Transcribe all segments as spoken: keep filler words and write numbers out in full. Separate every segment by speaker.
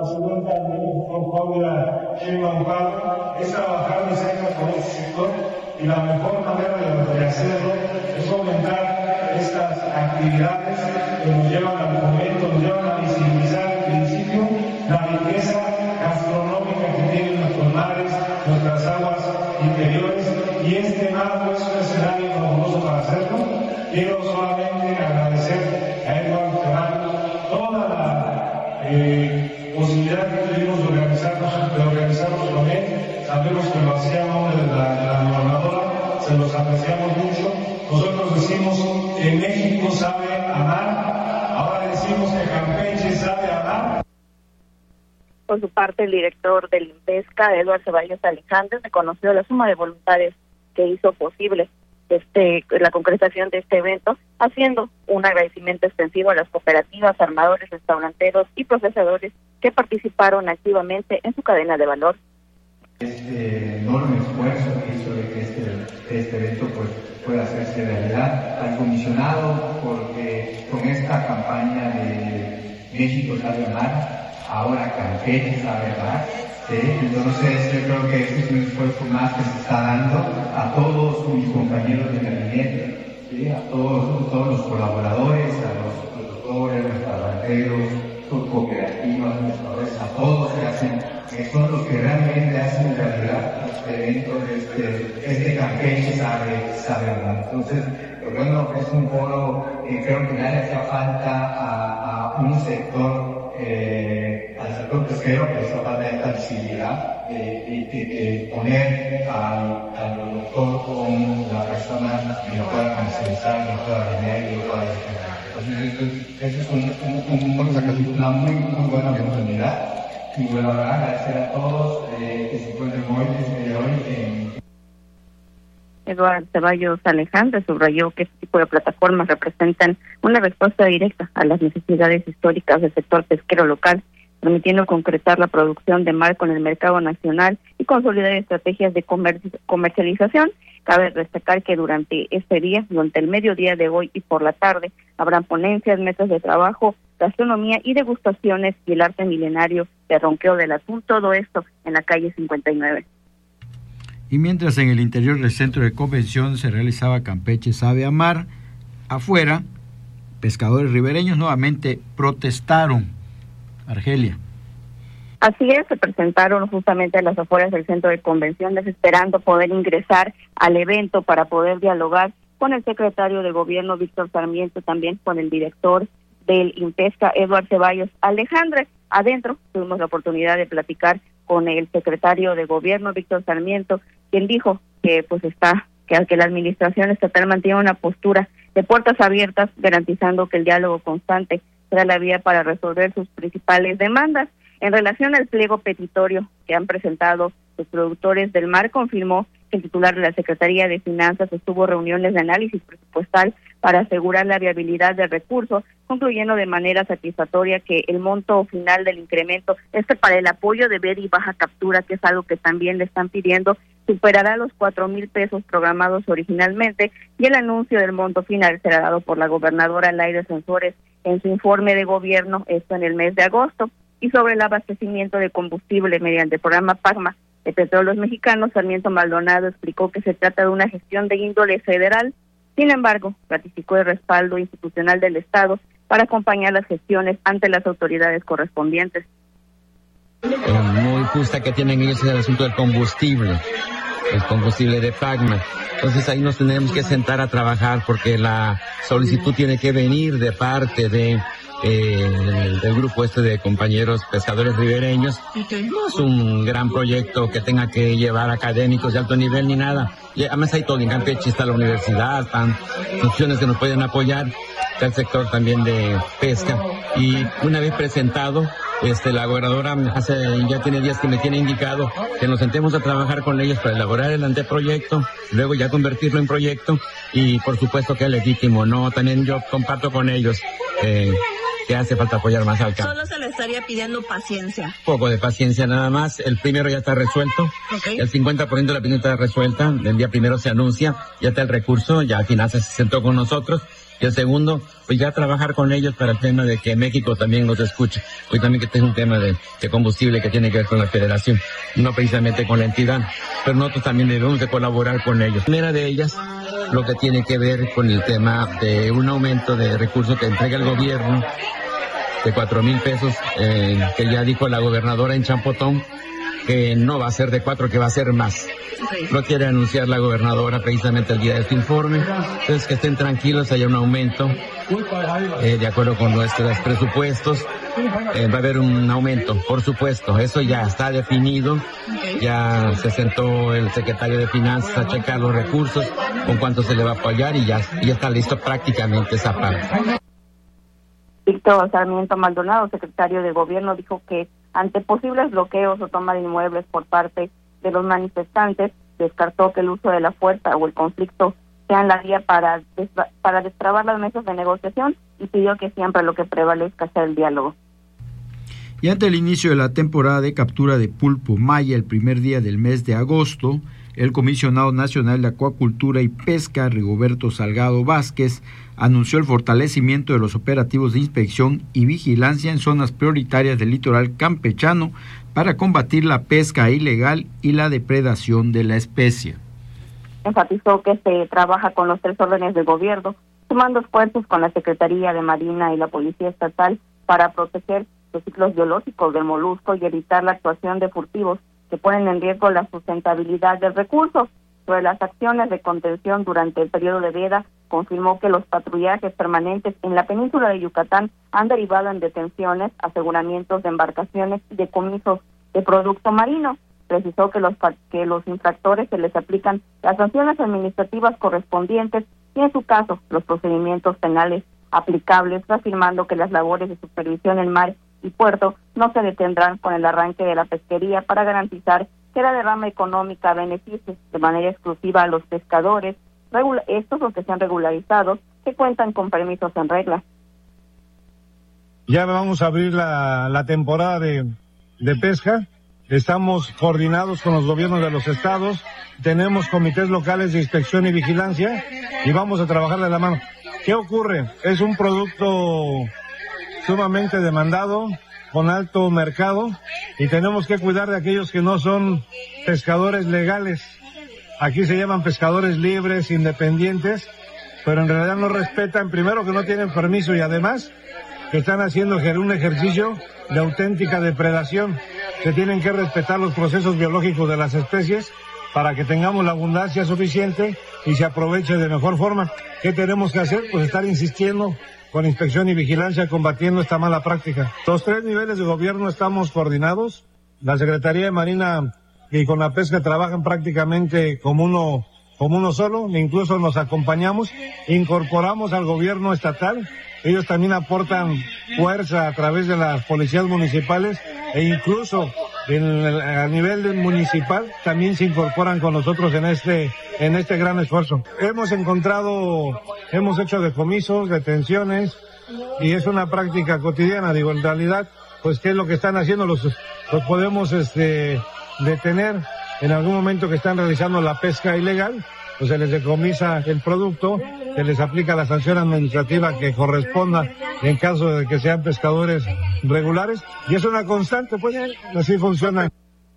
Speaker 1: presidenta de México, Claudia Sheinbaum Pardo, es trabajar de cerca con este sector y la mejor manera de, de hacerlo es aumentar estas actividades que nos llevan al momento, nos llevan a visibilizar en principio la riqueza gastronómica que tienen nuestros mares, nuestras aguas interiores, y este marco es un escenario fabuloso para hacerlo. Quiero solamente agradecer a Eduardo Ceballos toda la eh, posibilidad que tuvimos de organizarnos, de organizarnos con él. Sabemos que lo hacía en nombre de la, de la gobernadora, se los apreciamos mucho. Nosotros decimos que México sabe amar, ahora decimos que Campeche sabe amar.
Speaker 2: Por su parte, el director del INPESCA, Eduardo Ceballos Alejandro, reconoció la suma de voluntades que hizo posible este la concretación de este evento, haciendo un agradecimiento extensivo a las cooperativas, armadores, restauranteros y procesadores que participaron activamente en su cadena de valor.
Speaker 3: Este enorme esfuerzo que hizo de que este, este evento pues, pueda hacerse realidad, al comisionado, porque con esta campaña de México sabe amar, ahora Campeche sabe amar, ¿sí? Entonces yo creo que este es un esfuerzo más que se está dando a todos mis compañeros de gabinete, ¿sí? A todos, todos los colaboradores, a los productores, restauranteros, cooperativas, restauradores, a todos que hacen, que son los que realmente hacen realidad este evento, este, este Campeche sabe, sabe hablar. Entonces, pues bueno, es un foro que creo que le hacía falta a, a un sector, eh, al sector pesquero, que hizo falta esta visibilidad, eh, y eh, poner al, al productor con la persona que lo pueda comercializar, lo pueda vender y lo pueda defender. Entonces, eso es un, un, un, una muy, muy buena oportunidad. Y bueno, agradecer a todos eh, que se encuentren hoy, desde hoy. Eh.
Speaker 2: Eduardo Ceballos Alejandro subrayó que este tipo de plataformas representan una respuesta directa a las necesidades históricas del sector pesquero local, permitiendo concretar la producción de mar con el mercado nacional y consolidar estrategias de comer- comercialización. Cabe destacar que durante este día, durante el mediodía de hoy y por la tarde, habrán ponencias, mesas de trabajo, gastronomía y degustaciones y el arte milenario de ronqueo del atún, todo esto en la calle cincuenta y nueve.
Speaker 4: Y mientras en el interior del centro de convención se realizaba Campeche sabe amar, afuera, pescadores ribereños nuevamente protestaron. Argelia.
Speaker 2: Así es, se presentaron justamente a las afueras del centro de convenciones esperando poder ingresar al evento para poder dialogar con el secretario de gobierno Víctor Sarmiento, también con el director del INPESCA, Eduardo Ceballos Alejandro. Adentro tuvimos la oportunidad de platicar con el secretario de gobierno Víctor Sarmiento, quien dijo que pues está, que, que la administración estatal mantiene una postura de puertas abiertas, garantizando que el diálogo constante será la vía para resolver sus principales demandas. En relación al pliego petitorio que han presentado los productores del mar, confirmó que el titular de la Secretaría de Finanzas estuvo reuniones de análisis presupuestal para asegurar la viabilidad del recurso, concluyendo de manera satisfactoria que el monto final del incremento, este para el apoyo de veda y baja captura, que es algo que también le están pidiendo, superará los cuatro mil pesos programados originalmente, y el anuncio del monto final será dado por la gobernadora Laida Sansores en su informe de gobierno, esto en el mes de agosto. Y sobre el abastecimiento de combustible mediante el programa PACMA de Petróleos Mexicanos, Sarmiento Maldonado explicó que se trata de una gestión de índole federal. Sin embargo, ratificó el respaldo institucional del Estado para acompañar las gestiones ante las autoridades correspondientes.
Speaker 5: Eh, muy justa que tienen ellos en el asunto del combustible, el combustible de PACMA. Entonces ahí nos tenemos que sentar a trabajar porque la solicitud tiene que venir de parte de Eh, del, del grupo este de compañeros pescadores ribereños, y que no es un gran proyecto que tenga que llevar académicos de alto nivel ni nada. Y además hay todo, en Campeche está la universidad, están funciones que nos pueden apoyar, está el sector también de pesca. Y una vez presentado, este la gobernadora hace, ya tiene días que me tiene indicado que nos sentemos a trabajar con ellos para elaborar el anteproyecto, luego ya convertirlo en proyecto, y por supuesto que es legítimo, ¿no? También yo comparto con ellos eh, que hace falta apoyar más al campo.
Speaker 6: Solo se le estaría pidiendo paciencia.
Speaker 5: Poco de paciencia nada más. El primero ya está resuelto. Okay. El cincuenta por ciento de la pendiente está resuelta. El día primero se anuncia, ya está el recurso, ya Finanzas se sentó con nosotros Y el segundo, pues ya trabajar con ellos para el tema de que México también nos escuche. Hoy también que este es un tema de, de combustible que tiene que ver con la federación, no precisamente con la entidad, pero nosotros también debemos de colaborar con ellos. Primera de ellas, lo que tiene que ver con el tema de un aumento de recursos que entrega el gobierno de cuatro mil pesos, eh, que ya dijo la gobernadora en Champotón, que no va a ser de cuatro, que va a ser más. Lo quiere anunciar la gobernadora precisamente el día de este informe. Entonces que estén tranquilos, haya un aumento eh, de acuerdo con nuestros presupuestos. Eh, va a haber un aumento, por supuesto, eso ya está definido. Ya se sentó el secretario de Finanzas a checar los recursos, con cuánto se le va a apoyar y ya, ya está listo prácticamente esa parte.
Speaker 2: Víctor Sarmiento Maldonado, secretario de Gobierno, dijo que ante posibles bloqueos o toma de inmuebles por parte de los manifestantes, descartó que el uso de la fuerza o el conflicto sean la vía para, destra- para destrabar las mesas de negociación y pidió que siempre lo que prevalezca sea el diálogo.
Speaker 4: Y ante el inicio de la temporada de captura de pulpo maya el primer día del mes de agosto, el comisionado nacional de Acuacultura y Pesca, Rigoberto Salgado Vázquez, anunció el fortalecimiento de los operativos de inspección y vigilancia en zonas prioritarias del litoral campechano para combatir la pesca ilegal y la depredación de la especie.
Speaker 2: Enfatizó que se trabaja con los tres órdenes de gobierno, sumando esfuerzos con la Secretaría de Marina y la Policía Estatal para proteger los ciclos biológicos del molusco y evitar la actuación de furtivos que ponen en riesgo la sustentabilidad del recurso. Sobre las acciones de contención durante el periodo de veda, confirmó que los patrullajes permanentes en la península de Yucatán han derivado en detenciones, aseguramientos de embarcaciones y decomisos de producto marino. Precisó que los que los infractores se les aplican las sanciones administrativas correspondientes y en su caso los procedimientos penales aplicables, afirmando que las labores de supervisión en mar y puerto no se detendrán con el arranque de la pesquería para garantizar que la derrama económica beneficie de manera exclusiva a los pescadores, regula- estos los que se han regularizado, que cuentan con permisos en regla.
Speaker 1: Ya vamos a abrir la, la temporada de, de pesca. Estamos coordinados con los gobiernos de los estados, tenemos comités locales de inspección y vigilancia y vamos a trabajar de la mano. ¿Qué ocurre? Es un producto sumamente demandado, con alto mercado, y tenemos que cuidar de aquellos que no son pescadores legales. Aquí se llaman pescadores libres, independientes, pero en realidad no respetan, primero que no tienen permiso y además que están haciendo un ejercicio de auténtica depredación. Se tienen que respetar los procesos biológicos de las especies para que tengamos la abundancia suficiente y se aproveche de mejor forma. ¿Qué tenemos que hacer? Pues estar insistiendo con inspección y vigilancia, combatiendo esta mala práctica. Los tres niveles de gobierno estamos coordinados. La Secretaría de Marina y con la pesca trabajan prácticamente como uno, como uno solo, incluso nos acompañamos, incorporamos al gobierno estatal. Ellos también aportan fuerza a través de las policías municipales e incluso en el, a nivel municipal también se incorporan con nosotros en este en este gran esfuerzo. Hemos encontrado, hemos hecho decomisos, detenciones y es una práctica cotidiana. Digo, en realidad, pues qué es lo que están haciendo, los, los podemos este detener en algún momento que están realizando la pesca ilegal, pues se les decomisa el producto, se les aplica la sanción administrativa que corresponda en caso de que sean pescadores regulares, y es una constante, pues así funciona.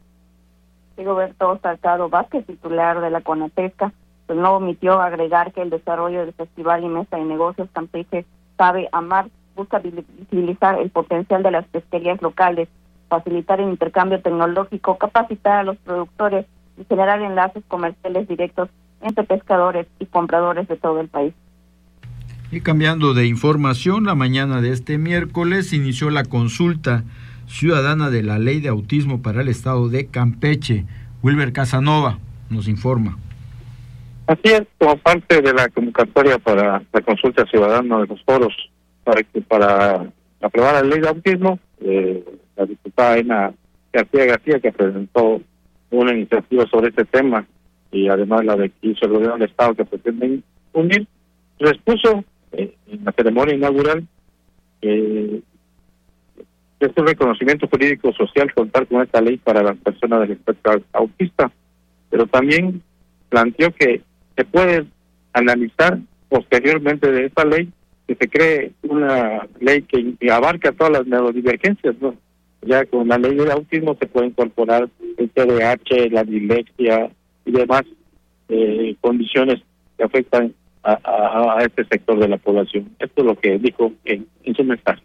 Speaker 2: Rigoberto Salgado Vázquez, titular de la CONAPESCA, pues no omitió agregar que el desarrollo del Festival y Mesa de Negocios Campeche Sabe Amar busca visibilizar el potencial de las pesquerías locales, facilitar el intercambio tecnológico, capacitar a los productores y generar enlaces comerciales directos entre pescadores y compradores de todo el país.
Speaker 4: Y cambiando de información, la mañana de este miércoles inició la consulta ciudadana de la Ley de Autismo para el Estado de Campeche. Wilber Casanova nos informa.
Speaker 7: Así es, como parte de la convocatoria para la consulta ciudadana de los foros para que para aprobar la Ley de Autismo, eh, la diputada Ena García García, que presentó una iniciativa sobre este tema, y además la de que hizo el gobierno del Estado que pretenden unir, expuso eh, en la ceremonia inaugural eh, es un reconocimiento jurídico social contar con esta ley para las personas del espectro autista, pero también planteó que se puede analizar posteriormente de esta ley, que se cree una ley que, que abarca todas las neurodivergencias, ¿no? Ya con la ley del autismo se puede incorporar el T D A H, la dislexia y demás eh, condiciones que afectan a, a, a este sector de la población. Esto es lo que dijo en, en su mensaje.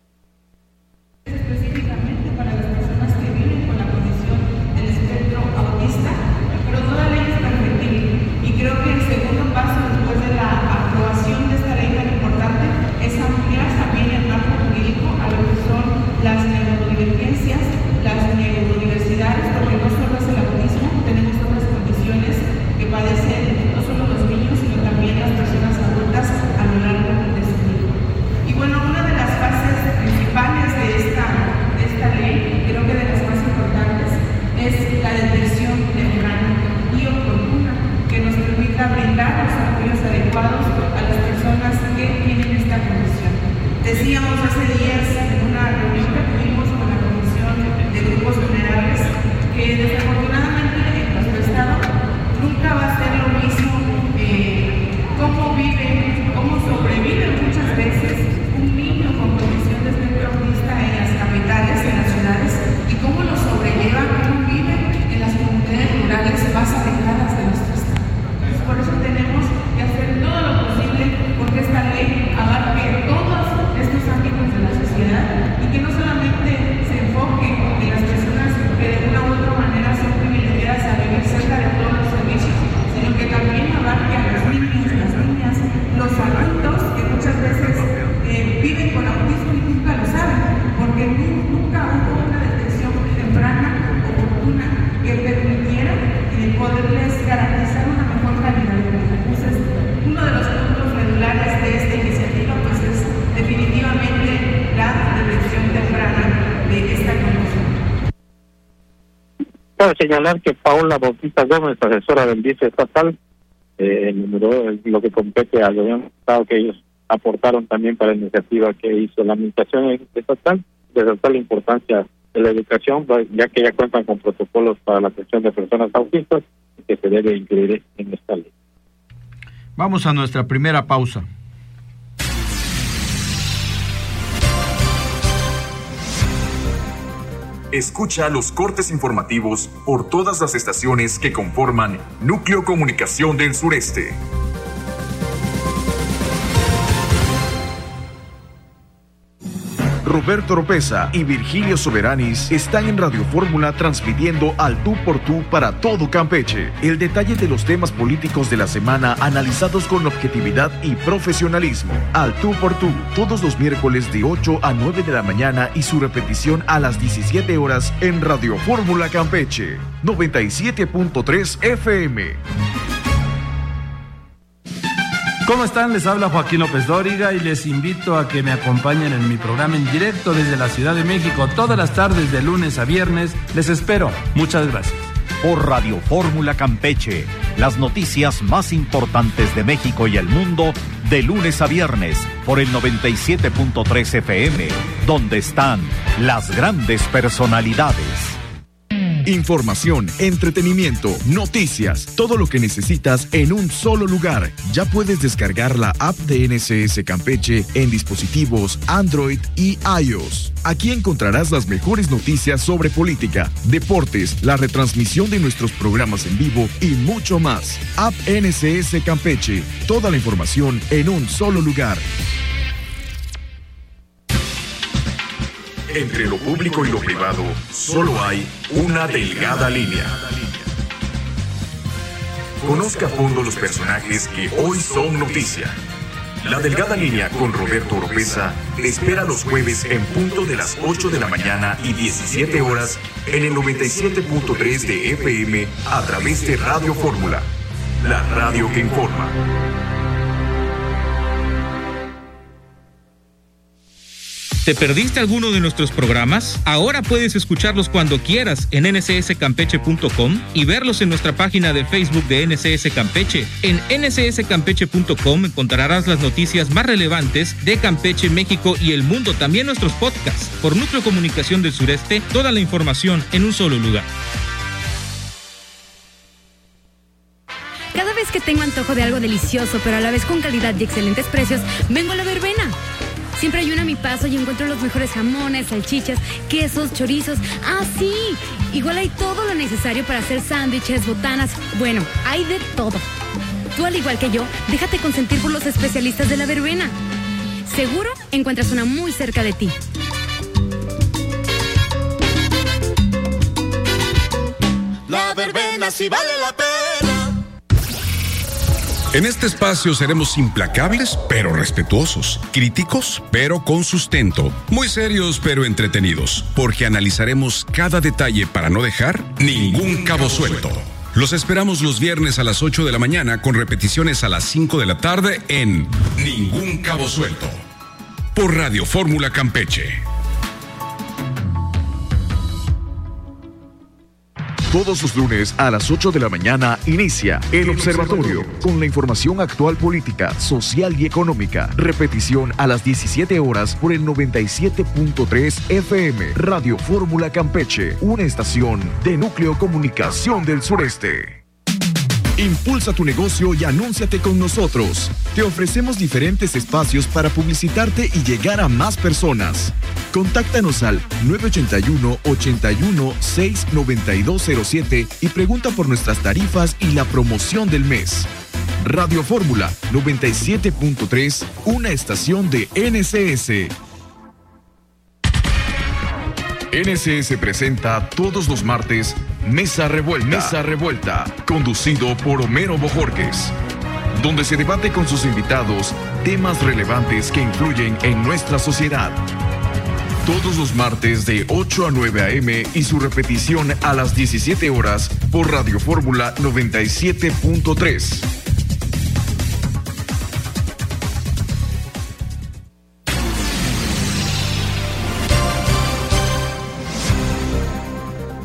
Speaker 8: Específicamente para las personas que viven con la condición del espectro autista, pero toda ley es perfectible. Y creo que el segundo paso después de la aprobación de esta ley tan importante es ampliar también el marco jurídico a lo que son las neurodivergencias, las neurodiversidades, porque no solo es el autismo, tenemos otras condiciones que padecen no solo los niños, sino también las personas adultas a lo largo de su vida. Y bueno, una de las fases principales de esta, de esta ley, creo que de las más importantes, es la detección temprana y oportuna, que nos permita brindar los apoyos adecuados a las personas que tienen esta condición. Decíamos hace días en una reunión que tuvimos con la Comisión de Grupos Vulnerables que desafortunadamente en nuestro estado nunca va a ser lo mismo eh, cómo vive, cómo sobrevive muchas veces un niño con condición de espectro autista en las capitales, en las ciudades, y cómo lo sobrelleva, cómo vive en las comunidades rurales más alejadas de nuestro estado. Entonces, por eso tenemos que hacer todo lo posible porque esta ley abarque todos estos ámbitos de la sociedad y que no solamente se enfoque en las personas que de una u otra manera son privilegiadas a vivir cerca de todos los servicios, sino que también abarque a los niños, las niñas, los adultos que muchas veces eh, viven con autismo y nunca lo saben, porque nunca hubo una detección temprana, oportuna, que permitiera eh, poderles garantizar una mejor calidad de vida. Entonces, uno de los puntos medulares de esta iniciativa pues es definitivamente la detección temprana de esta condición.
Speaker 7: Cabe señalar que Paola Bautista Gómez, asesora del D I F estatal, eh, enumeró lo que compete al gobierno del estado que ellos aportaron también para la iniciativa que hizo la administración estatal, resaltar la importancia de la educación, ya que ya cuentan con protocolos para la atención de personas autistas que se debe incluir en esta ley.
Speaker 4: Vamos a nuestra primera pausa.
Speaker 9: Escucha los cortes informativos por todas las estaciones que conforman Núcleo Comunicación del Sureste.
Speaker 10: Roberto Oropeza y Virgilio Soberanis están en Radio Fórmula transmitiendo al tú por tú para todo Campeche. El detalle de los temas políticos de la semana analizados con objetividad y profesionalismo. Al tú por tú, todos los miércoles de ocho a nueve de la mañana y su repetición a las diecisiete horas en Radio Fórmula Campeche, noventa y siete punto tres F M.
Speaker 11: ¿Cómo están? Les habla Joaquín López Dóriga y les invito a que me acompañen en mi programa en directo desde la Ciudad de México todas las tardes de lunes a viernes. Les espero. Muchas gracias.
Speaker 12: Por Radio Fórmula Campeche, las noticias más importantes de México y el mundo de lunes a viernes por el noventa y siete punto tres F M, donde están las grandes personalidades.
Speaker 10: Información, entretenimiento, noticias, todo lo que necesitas en un solo lugar. Ya puedes descargar la app de N S S Campeche en dispositivos Android y iOS. Aquí encontrarás las mejores noticias sobre política, deportes, la retransmisión de nuestros programas en vivo y mucho más. App N S S Campeche, toda la información en un solo lugar.
Speaker 9: Entre lo público y lo privado, solo hay una delgada línea. Conozca a fondo los personajes que hoy son noticia. La delgada línea con Roberto Oropeza te espera los jueves en punto de las ocho de la mañana y diecisiete horas en el noventa y siete punto tres de F M a través de Radio Fórmula, la radio que informa.
Speaker 13: ¿Te perdiste alguno de nuestros programas? Ahora puedes escucharlos cuando quieras en N S S campeche punto com y verlos en nuestra página de Facebook de N S S Campeche. En N S S campeche punto com encontrarás las noticias más relevantes de Campeche, México y el mundo, también nuestros podcasts. Por Núcleo Comunicación del Sureste, toda la información en un solo lugar.
Speaker 14: que tengo antojo de algo delicioso, pero a la vez con calidad y excelentes precios, vengo a La Verbena. Siempre hay una a mi paso y encuentro los mejores jamones, salchichas, quesos, chorizos. ¡Ah, sí! Igual hay todo lo necesario para hacer sándwiches, botanas. Bueno, hay de todo. Tú, al igual que yo, déjate consentir por los especialistas de La Verbena. Seguro encuentras una muy cerca de ti.
Speaker 15: La Verbena sí vale la pena.
Speaker 16: En este espacio seremos implacables, pero respetuosos, críticos, pero con sustento, muy serios, pero entretenidos, porque analizaremos cada detalle para no dejar ningún cabo suelto. Los esperamos los viernes a las ocho de la mañana con repeticiones a las cinco de la tarde en Ningún Cabo Suelto, por Radio Fórmula Campeche.
Speaker 10: Todos los lunes a las ocho de la mañana inicia El Observatorio con la información actual política, social y económica. Repetición a las diecisiete horas por el noventa y siete punto tres F M. Radio Fórmula Campeche, una estación de Núcleo Comunicación del Sureste. Impulsa tu negocio y anúnciate con nosotros. Te ofrecemos diferentes espacios para publicitarte y llegar a más personas. Contáctanos al nueve ocho uno, ocho uno, seis nueve dos cero siete y pregunta por nuestras tarifas y la promoción del mes. Radio Fórmula noventa y siete punto tres, una estación de N S S. N S S presenta todos los martes Mesa Revuelta, Mesa Revuelta, conducido por Homero Bojorquez, donde se debate con sus invitados temas relevantes que influyen en nuestra sociedad. Todos los martes de ocho a nueve a eme y su repetición a las diecisiete horas por Radio Fórmula noventa y siete punto tres.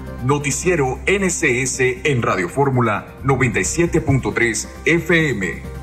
Speaker 16: Noticiero N S S en Radio Fórmula noventa y siete punto tres F M.